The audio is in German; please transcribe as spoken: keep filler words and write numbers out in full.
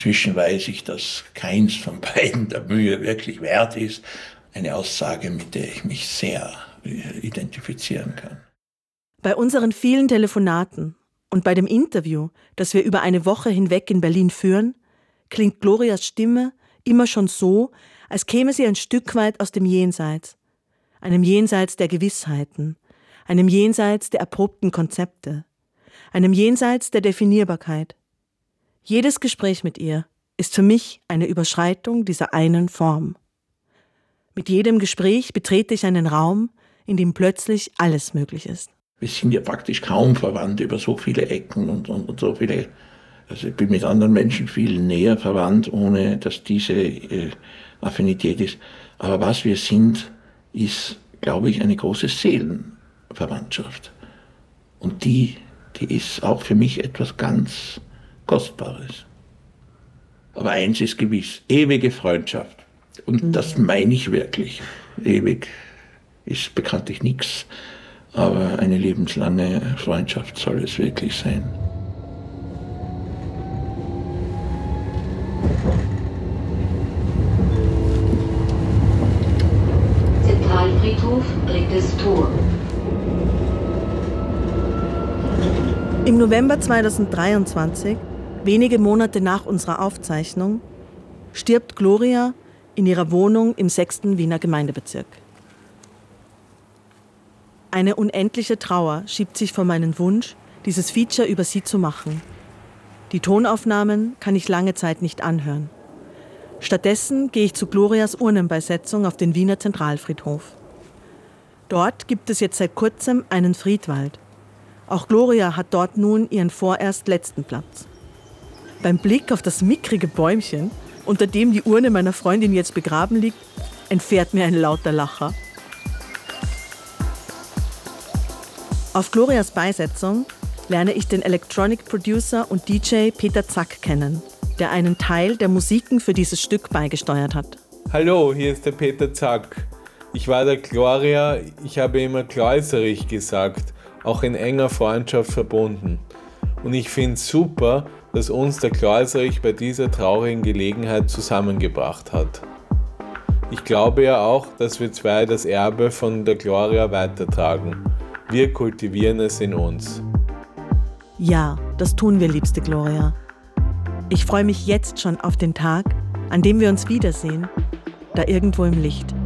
Inzwischen weiß ich, dass keins von beiden der Mühe wirklich wert ist. Eine Aussage, mit der ich mich sehr identifizieren kann. Bei unseren vielen Telefonaten und bei dem Interview, das wir über eine Woche hinweg in Berlin führen, klingt Glorias Stimme immer schon so, als käme sie ein Stück weit aus dem Jenseits. Einem Jenseits der Gewissheiten, einem Jenseits der erprobten Konzepte, einem Jenseits der Definierbarkeit. Jedes Gespräch mit ihr ist für mich eine Überschreitung dieser einen Form. Mit jedem Gespräch betrete ich einen Raum, in dem plötzlich alles möglich ist. Wir sind ja praktisch kaum verwandt über so viele Ecken und, und, und so viele. Also ich bin mit anderen Menschen viel näher verwandt, ohne dass diese äh, Affinität ist. Aber was wir sind, ist, glaube ich, eine große Seelenverwandtschaft. Und die, die ist auch für mich etwas ganz Kostbares. Aber eins ist gewiss, ewige Freundschaft. Und mhm. das meine ich wirklich. Ewig ist bekanntlich nichts, aber eine lebenslange Freundschaft soll es wirklich sein. Zentralfriedhof, drittes Tor. Im November zweitausenddreiundzwanzig, wenige Monate nach unserer Aufzeichnung, stirbt Gloria in ihrer Wohnung im sechsten Wiener Gemeindebezirk. Eine unendliche Trauer schiebt sich vor meinen Wunsch, dieses Feature über sie zu machen. Die Tonaufnahmen kann ich lange Zeit nicht anhören. Stattdessen gehe ich zu Glorias Urnenbeisetzung auf den Wiener Zentralfriedhof. Dort gibt es jetzt seit kurzem einen Friedwald. Auch Gloria hat dort nun ihren vorerst letzten Platz. Beim Blick auf das mickrige Bäumchen, unter dem die Urne meiner Freundin jetzt begraben liegt, entfährt mir ein lauter Lacher. Auf Glorias Beisetzung lerne ich den Electronic Producer und D J Peter Zack kennen, der einen Teil der Musiken für dieses Stück beigesteuert hat. Hallo, hier ist der Peter Zack. Ich war der Gloria, ich habe immer Kläuserich gesagt, auch in enger Freundschaft verbunden. Und ich finde es super, dass uns der Kläuserich bei dieser traurigen Gelegenheit zusammengebracht hat. Ich glaube ja auch, dass wir zwei das Erbe von der Gloria weitertragen. Wir kultivieren es in uns. Ja, das tun wir, liebste Gloria. Ich freue mich jetzt schon auf den Tag, an dem wir uns wiedersehen, da irgendwo im Licht.